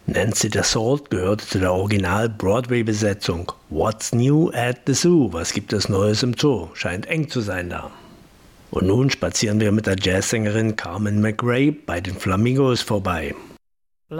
Nancy Dessault gehörte zu der Original-Broadway-Besetzung. What's new at the Zoo? Was gibt es Neues im Zoo? Scheint eng zu sein da. Und nun spazieren wir mit der Jazzsängerin Carmen McRae bei den Flamingos vorbei.